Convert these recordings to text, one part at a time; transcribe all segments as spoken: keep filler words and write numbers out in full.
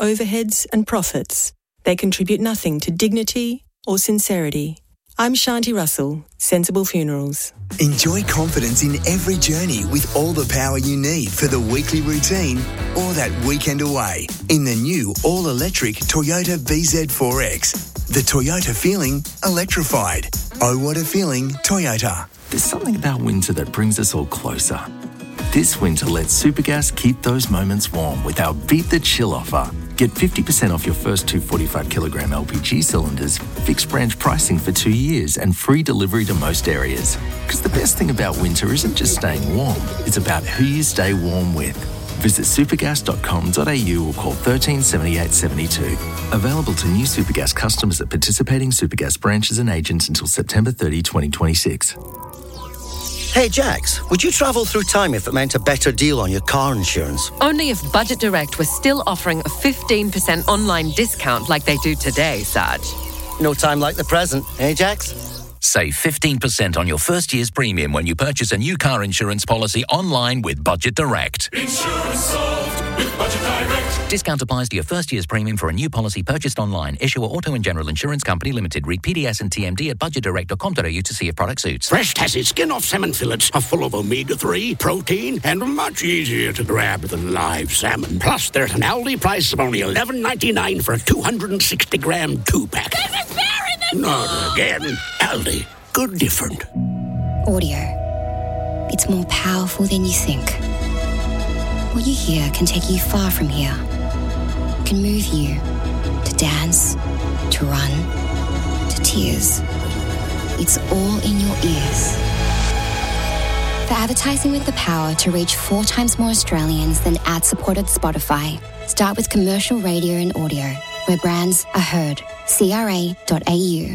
overheads and profits, they contribute nothing to dignity or sincerity. I'm Shanti Russell, Sensible Funerals. Enjoy confidence in every journey with all the power you need for the weekly routine or that weekend away in the new all-electric Toyota B Z four X. The Toyota feeling electrified. Oh, what a feeling, Toyota. There's something about winter that brings us all closer. This winter, let Supergas keep those moments warm with our Beat the Chill offer. Get fifty percent off your first two forty-five kilogram L P G cylinders, fixed branch pricing for two years and free delivery to most areas. Because the best thing about winter isn't just staying warm, it's about who you stay warm with. Visit supergas dot com dot a u or call one three seven eight seven two. Available to new Supergas customers at participating Supergas branches and agents until September thirtieth, twenty twenty-six. Hey, Jax, would you travel through time if it meant a better deal on your car insurance? Only if Budget Direct was still offering a fifteen percent online discount like they do today, Sarge. No time like the present, eh, Jax? Save fifteen percent on your first year's premium when you purchase a new car insurance policy online with Budget Direct. Insurance solved with Budget Direct. Discount applies to your first year's premium for a new policy purchased online. Issuer Auto and General Insurance Company Limited. Read P D S and T M D at budget direct dot com dot a u to see if product suits. Fresh Tassie skin-off salmon fillets are full of omega three, protein, and much easier to grab than live salmon. Plus, they're at an Aldi price of only eleven ninety-nine for a two hundred sixty gram two-pack. There's a bear in the Not again. Aldi. Good different. Audio. It's more powerful than you think. What you hear can take you far from here. Can move you to dance, to run, to tears. It's all in your ears. For advertising with the power to reach four times more Australians than ad-supported Spotify, start with commercial radio and audio, where brands are heard. C R A dot A U.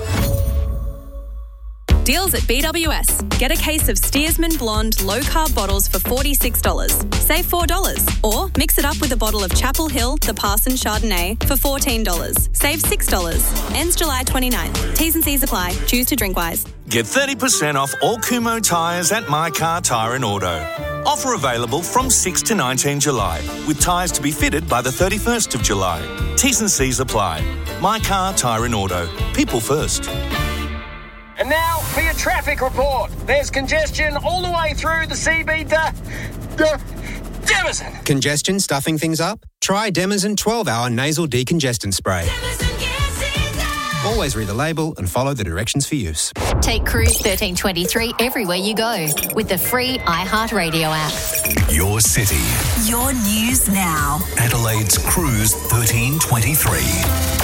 Deals at B W S. Get a case of Steersman Blonde low-carb bottles for forty-six dollars. Save four dollars. Or mix it up with a bottle of Chapel Hill, the Parson Chardonnay for fourteen dollars. Save six dollars. Ends July twenty-ninth. T's and C's apply. Choose to drink wise. Get thirty percent off all Kumho tyres at My Car Tyre and Auto. Offer available from sixth to nineteenth July, with tyres to be fitted by the thirty-first of July. T's and C's apply. My Car Tyre and Auto. People first. And now for your traffic report. There's congestion all the way through the C B to uh, Demison. Congestion stuffing things up? Try Demison twelve hour nasal decongestant spray. Always read the label and follow the directions for use. Take Cruise thirteen twenty-three everywhere you go with the free iHeartRadio app. Your city. Your news now. Adelaide's Cruise thirteen twenty-three.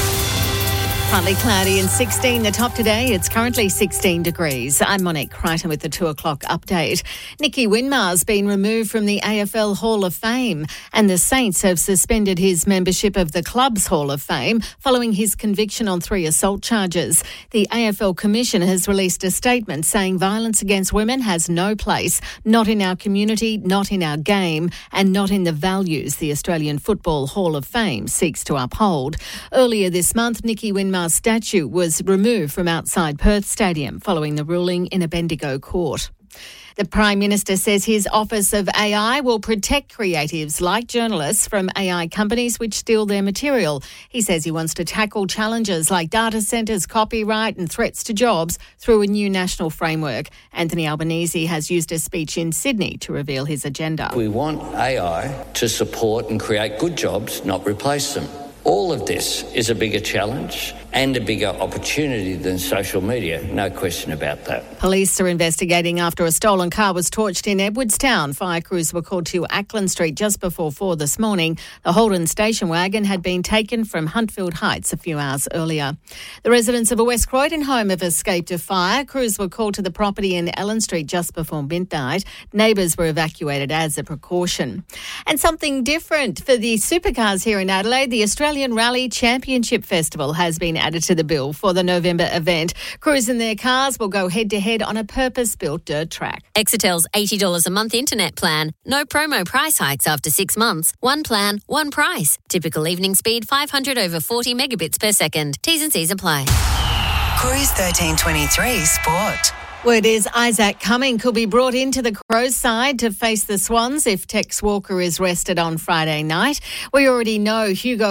Partly cloudy and sixteen. The top today, it's currently sixteen degrees. I'm Monique Crichton with the two o'clock update. Nicky Winmar's been removed from the A F L Hall of Fame, and the Saints have suspended his membership of the club's Hall of Fame following his conviction on three assault charges. The A F L Commission has released a statement saying violence against women has no place, not in our community, not in our game, and not in the values the Australian Football Hall of Fame seeks to uphold. Earlier this month, Nicky Winmar's statue was removed from outside Perth Stadium following the ruling in a Bendigo court. The Prime Minister says his Office of A I will protect creatives like journalists from A I companies which steal their material. He says he wants to tackle challenges like data centres, copyright and threats to jobs through a new national framework. Anthony Albanese has used a speech in Sydney to reveal his agenda. We want A I to support and create good jobs, not replace them. All of this is a bigger challenge and a bigger opportunity than social media, no question about that. Police are investigating after a stolen car was torched in Edwardstown. Fire crews were called to Ackland Street just before four this morning. The Holden station wagon had been taken from Huntfield Heights a few hours earlier. The residents of a West Croydon home have escaped a fire. Crews were called to the property in Ellen Street just before midnight. Neighbours were evacuated as a precaution. And something different for the supercars here in Adelaide. The Australian Rally Championship Festival has been added to the bill for the November event. Crews in their cars will go head-to-head on a purpose-built dirt track. Exetel's eighty dollars a month internet plan. No promo price hikes after six months. One plan, one price. Typical evening speed five hundred over forty megabits per second. T's and C's apply. Cruise thirteen twenty-three Sport. Word is Isaac Cumming could be brought into the Crows side to face the Swans if Tex Walker is rested on Friday night. We already know Hugo